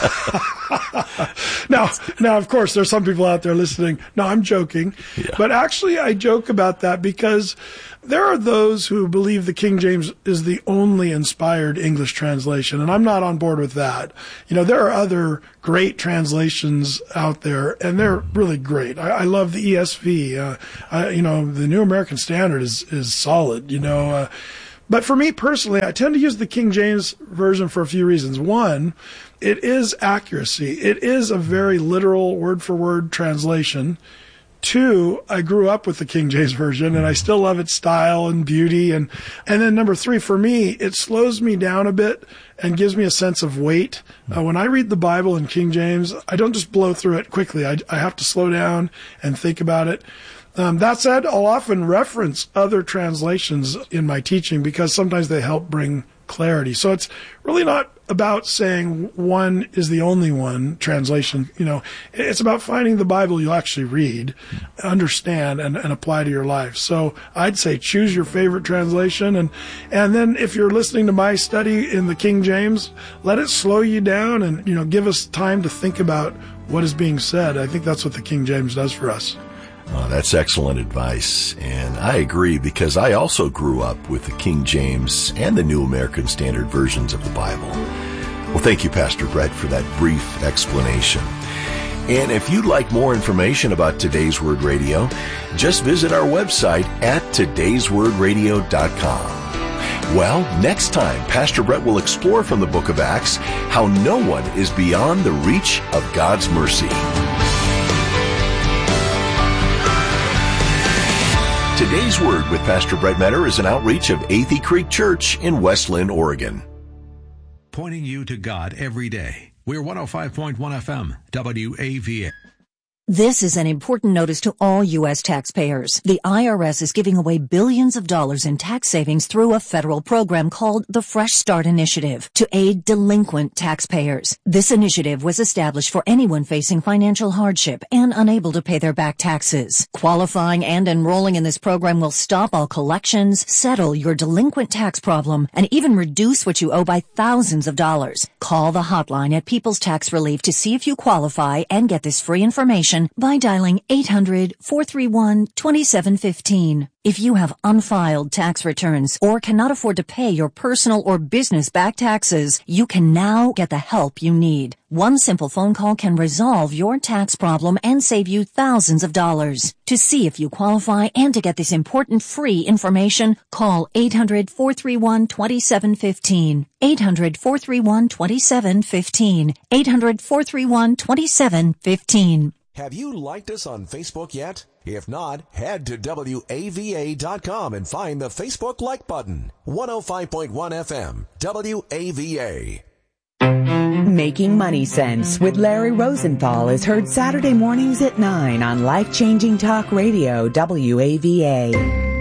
Now, of course, there's some people out there listening. No, I'm joking. Yeah. But actually, I joke about that because there are those who believe the King James is the only inspired English translation, and I'm not on board with that. There are other great translations out there, and they're really great. I love the ESV. The New American Standard is solid, But for me personally, I tend to use the King James Version for a few reasons. One, it is accuracy. It is a very literal, word-for-word translation. Two, I grew up with the King James Version, and I still love its style and beauty. And then number three, for me, it slows me down a bit and gives me a sense of weight. When I read the Bible in King James, I don't just blow through it quickly. I have to slow down and think about it. That said, I'll often reference other translations in my teaching because sometimes they help bring clarity. So it's really not about saying one is the only one translation. It's about finding the Bible you'll actually read, understand, and apply to your life. So I'd say choose your favorite translation. And then if you're listening to my study in the King James, let it slow you down and, give us time to think about what is being said. I think that's what the King James does for us. Oh, that's excellent advice, and I agree because I also grew up with the King James and the New American Standard versions of the Bible. Well, thank you, Pastor Brett, for that brief explanation. And if you'd like more information about Today's Word Radio, just visit our website at today'swordradio.com. Well, next time, Pastor Brett will explore from the book of Acts how no one is beyond the reach of God's mercy. Today's Word with Pastor Brett Metter is an outreach of Athey Creek Church in West Linn, Oregon. Pointing you to God every day. We're 105.1 FM, WAVA. This is an important notice to all U.S. taxpayers. The IRS is giving away billions of dollars in tax savings through a federal program called the Fresh Start Initiative to aid delinquent taxpayers. This initiative was established for anyone facing financial hardship and unable to pay their back taxes. Qualifying and enrolling in this program will stop all collections, settle your delinquent tax problem, and even reduce what you owe by thousands of dollars. Call the hotline at People's Tax Relief to see if you qualify and get this free information by dialing 800-431-2715. If you have unfiled tax returns or cannot afford to pay your personal or business back taxes, you can now get the help you need. One simple phone call can resolve your tax problem and save you thousands of dollars. To see if you qualify and to get this important free information, call 800-431-2715. 800-431-2715. 800-431-2715. Have you liked us on Facebook yet? If not, head to WAVA.com and find the Facebook like button. 105.1 FM, WAVA. Making Money Sense with Larry Rosenthal is heard Saturday mornings at 9 on Life-Changing Talk Radio, WAVA.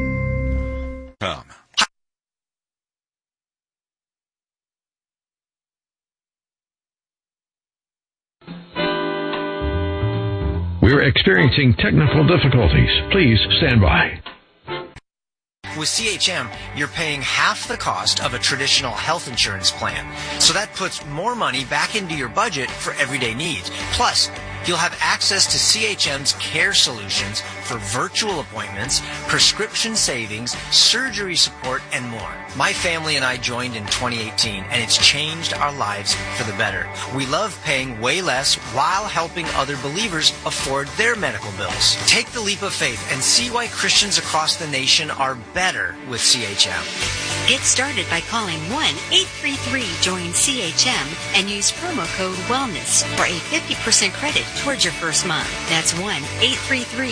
We're experiencing technical difficulties. Please stand by. With CHM, you're paying half the cost of a traditional health insurance plan. So that puts more money back into your budget for everyday needs. Plus, you'll have access to CHM's care solutions for virtual appointments, prescription savings, surgery support, and more. My family and I joined in 2018, and it's changed our lives for the better. We love paying way less while helping other believers afford their medical bills. Take the leap of faith and see why Christians across the nation are better with CHM. Get started by calling 1-833-JOIN-CHM and use promo code WELLNESS for a 50% credit towards your first month. That's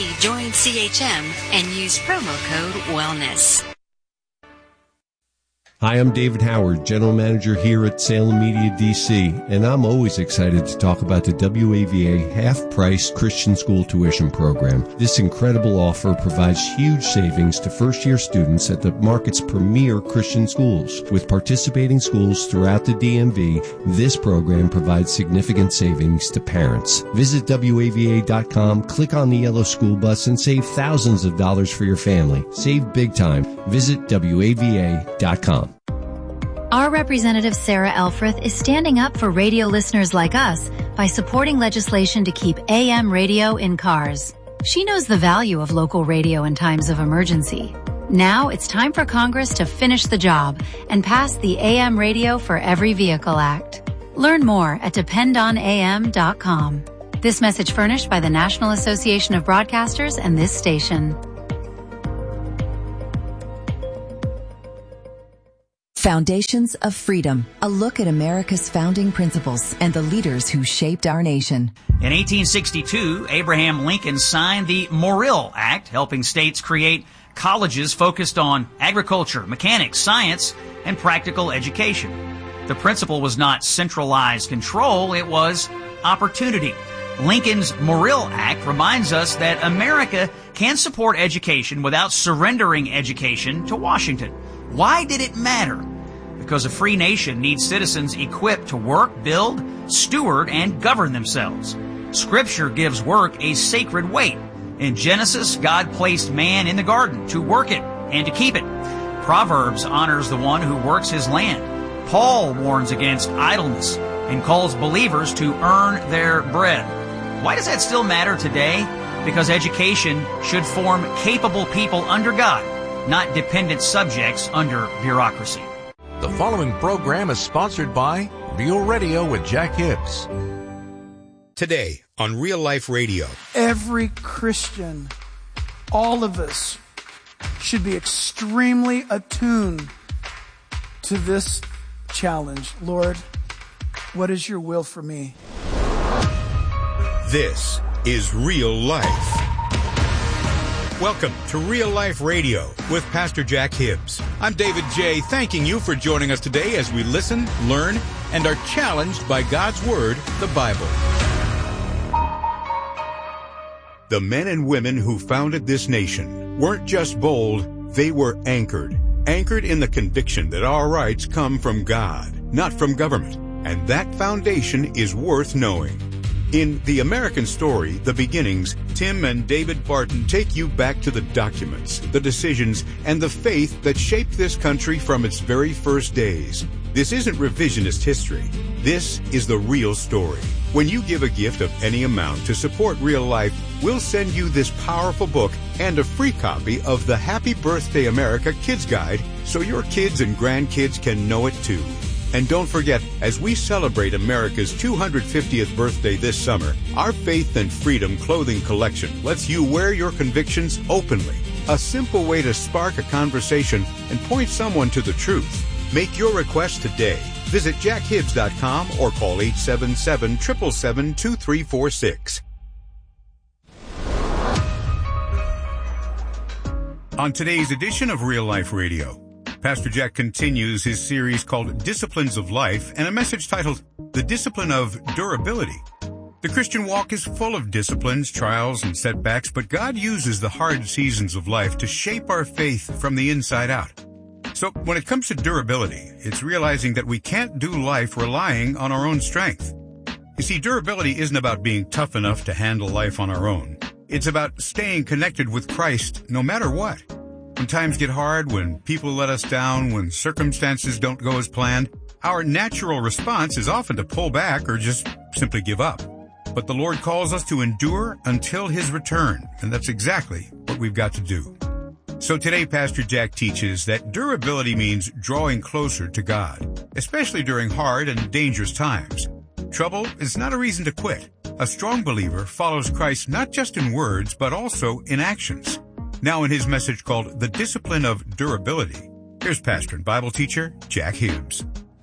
1-833-JOIN-CHM and use promo code WELLNESS. Hi, I'm David Howard, General Manager here at Salem Media DC, and I'm always excited to talk about the WAVA half-price Christian school tuition program. This incredible offer provides huge savings to first-year students at the market's premier Christian schools. With participating schools throughout the DMV, this program provides significant savings to parents. Visit WAVA.com, click on the yellow school bus, and save thousands of dollars for your family. Save big time. Visit WAVA.com. Our representative Sarah Elfreth is standing up for radio listeners like us by supporting legislation to keep AM radio in cars. She knows the value of local radio in times of emergency. Now it's time for Congress to finish the job and pass the AM Radio for Every Vehicle Act. Learn more at dependonam.com. This message furnished by the National Association of Broadcasters and this station. Foundations of Freedom, a look at America's founding principles and the leaders who shaped our nation. In 1862, Abraham Lincoln signed the Morrill Act, helping states create colleges focused on agriculture, mechanics, science, and practical education. The principle was not centralized control, it was opportunity. Lincoln's Morrill Act reminds us that America can support education without surrendering education to Washington. Why did it matter? Because a free nation needs citizens equipped to work, build, steward, and govern themselves. Scripture gives work a sacred weight. In Genesis, God placed man in the garden to work it and to keep it. Proverbs honors the one who works his land. Paul warns against idleness and calls believers to earn their bread. Why does that still matter today? Because education should form capable people under God, not dependent subjects under bureaucracy. The following program is sponsored by Real Radio with Jack Hibbs. Today on Real Life Radio. Every Christian, all of us, should be extremely attuned to this challenge. Lord, what is your will for me? This is Real Life. Welcome to Real Life Radio with Pastor Jack Hibbs. I'm David J., thanking you for joining us today as we listen, learn, and are challenged by God's Word, the Bible. The men and women who founded this nation weren't just bold, they were anchored. Anchored in the conviction that our rights come from God, not from government. And that foundation is worth knowing. In The American Story, The Beginnings, Tim and David Barton take you back to the documents, the decisions, and the faith that shaped this country from its very first days. This isn't revisionist history. This is the real story. When you give a gift of any amount to support Real Life, we'll send you this powerful book and a free copy of the Happy Birthday America Kids Guide so your kids and grandkids can know it too. And don't forget, as we celebrate America's 250th birthday this summer, our Faith and Freedom clothing collection lets you wear your convictions openly. A simple way to spark a conversation and point someone to the truth. Make your request today. Visit jackhibbs.com or call 877-777-2346. On today's edition of Real Life Radio, Pastor Jack continues his series called Disciplines of Life and a message titled The Discipline of Durability. The Christian walk is full of disciplines, trials, and setbacks, but God uses the hard seasons of life to shape our faith from the inside out. So when it comes to durability, it's realizing that we can't do life relying on our own strength. You see, durability isn't about being tough enough to handle life on our own. It's about staying connected with Christ no matter what. When times get hard, when people let us down, when circumstances don't go as planned, our natural response is often to pull back or just simply give up. But the Lord calls us to endure until His return, and that's exactly what we've got to do. So today, Pastor Jack teaches that durability means drawing closer to God, especially during hard and dangerous times. Trouble is not a reason to quit. A strong believer follows Christ not just in words, but also in actions. Now in his message called The Discipline of Durability, here's pastor and Bible teacher Jack Hibbs.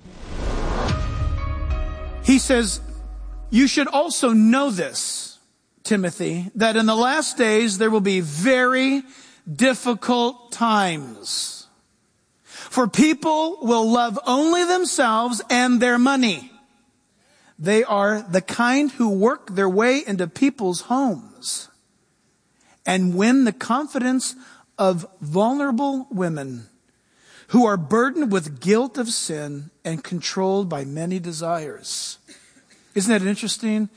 He says, you should also know this, Timothy, that in the last days there will be very difficult times. For people will love only themselves and their money. They are the kind who work their way into people's homes and win the confidence of vulnerable women who are burdened with guilt of sin and controlled by many desires. Isn't that interesting?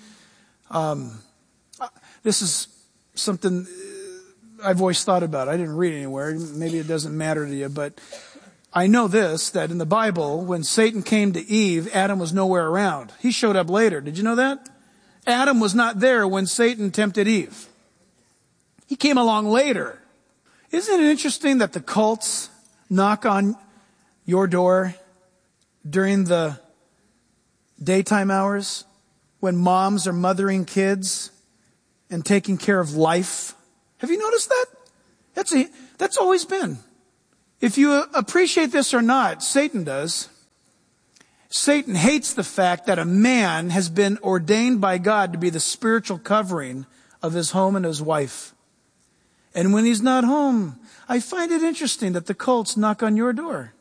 This is something I've always thought about. I didn't read it anywhere. Maybe it doesn't matter to you, but I know this, that in the Bible, when Satan came to Eve, Adam was nowhere around. He showed up later. Did you know that? Adam was not there when Satan tempted Eve. He came along later. Isn't it interesting that the cults knock on your door during the daytime hours when moms are mothering kids and taking care of life? Have you noticed that? That's always been. If you appreciate this or not, Satan does. Satan hates the fact that a man has been ordained by God to be the spiritual covering of his home and his wife. And when he's not home, I find it interesting that the cults knock on your door.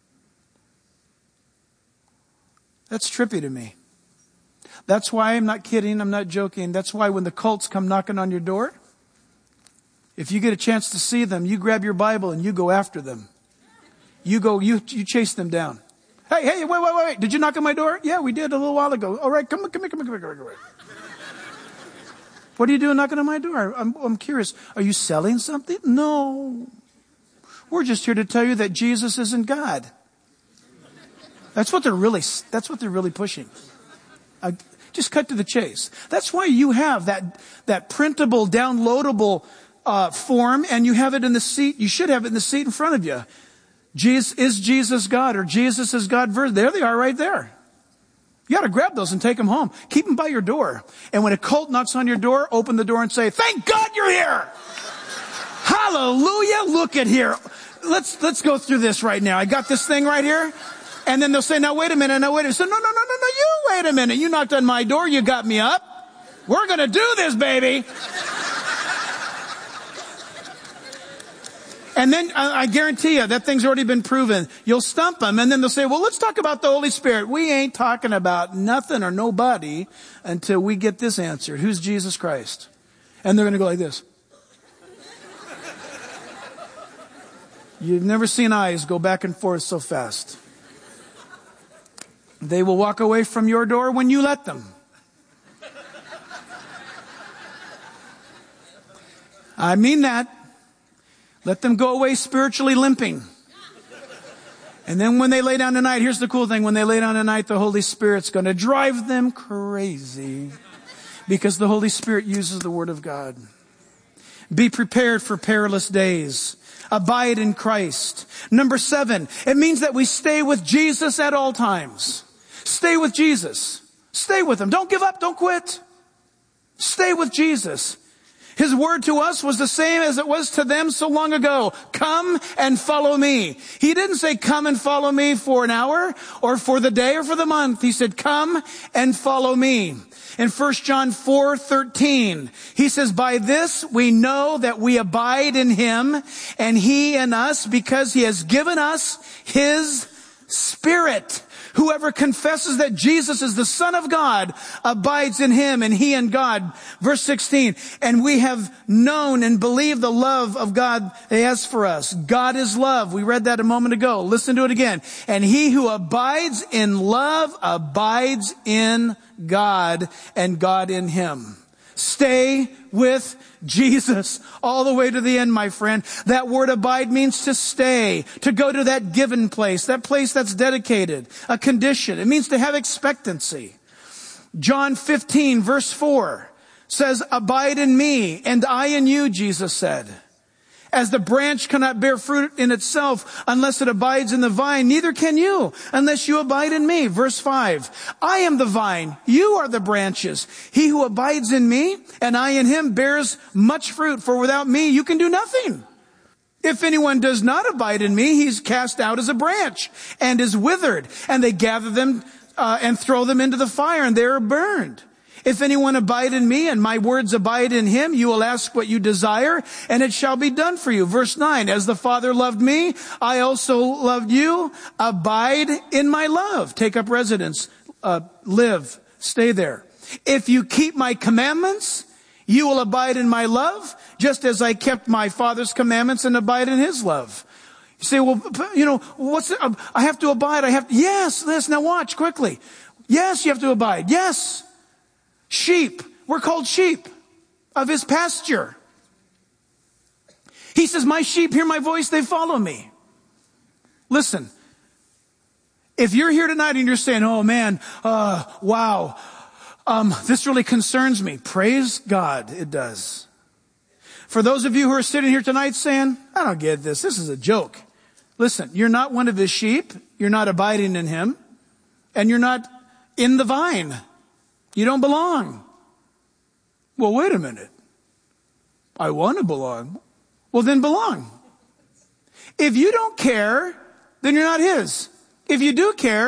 That's trippy to me. That's why, I'm not kidding, I'm not joking, that's why when the cults come knocking on your door, if you get a chance to see them, you grab your Bible and you go after them. You chase them down. Hey, wait. Did you knock on my door? Yeah, we did a little while ago. All right, come here. What are you doing knocking on my door? I'm curious. Are you selling something? No. We're just here to tell you that Jesus isn't God. That's what they're really pushing. Just cut to the chase. That's why you have that printable, downloadable form, and you have it in the seat. You should have it in the seat in front of you. Is Jesus God, or Jesus is God version? There they are right there. You got to grab those and take them home. Keep them by your door. And when a cult knocks on your door, open the door and say, "Thank God you're here. Hallelujah. Look at here. Let's go through this right now. I got this thing right here." And then they'll say, "Now wait a minute. So no, you wait a minute. You knocked on my door. You got me up. We're going to do this, baby." And then I guarantee you that thing's already been proven. You'll stump them, and then they'll say, "Well, let's talk about the Holy Spirit." We ain't talking about nothing or nobody until we get this answered. Who's Jesus Christ? And they're going to go like this. You've never seen eyes go back and forth so fast. They will walk away from your door when you let them. I mean that. Let them go away spiritually limping. And then when they lay down tonight, here's the cool thing. When they lay down tonight, the Holy Spirit's going to drive them crazy because the Holy Spirit uses the Word of God. Be prepared for perilous days. Abide in Christ. Number 7, it means that we stay with Jesus at all times. Stay with Jesus. Stay with Him. Don't give up. Don't quit. Stay with Jesus. His word to us was the same as it was to them so long ago. Come and follow me. He didn't say come and follow me for an hour or for the day or for the month. He said come and follow me. In 1 John 4:13, he says, "By this we know that we abide in Him and He in us, because He has given us His Spirit. Whoever confesses that Jesus is the Son of God abides in Him and He in God." Verse 16, "And we have known and believed the love of God He has for us." God is love. We read that a moment ago. Listen to it again. "And he who abides in love abides in God, and God in him." Stay with Jesus all the way to the end, my friend. That word abide means to stay, to go to that given place, that place that's dedicated, a condition. It means to have expectancy. John 15 verse 4 says, "Abide in me and I in you," Jesus said. "As the branch cannot bear fruit in itself unless it abides in the vine, neither can you unless you abide in me." Verse 5, "I am the vine, you are the branches. He who abides in me and I in him bears much fruit, for without me you can do nothing. If anyone does not abide in me, he's cast out as a branch and is withered, and they gather them and throw them into the fire, and they are burned. If anyone abide in me and my words abide in him, you will ask what you desire and it shall be done for you. Verse 9, as the Father loved me, I also loved you. Abide in my love. Take up residence. Live. Stay there. If you keep my commandments, you will abide in my love, just as I kept my Father's commandments and abide in his love. You say, well, I have to abide. Yes, now watch quickly. Yes, you have to abide. Yes. Sheep. We're called sheep of his pasture. He says, my sheep hear my voice, they follow me. Listen, if you're here tonight and you're saying, oh man, wow, this really concerns me. Praise God, it does. For those of you who are sitting here tonight saying, I don't get this. This is a joke. Listen, you're not one of his sheep. You're not abiding in him. And you're not in the vine. You don't belong. Well, wait a minute. I want to belong. Well, then belong. If you don't care, then you're not his. If you do care,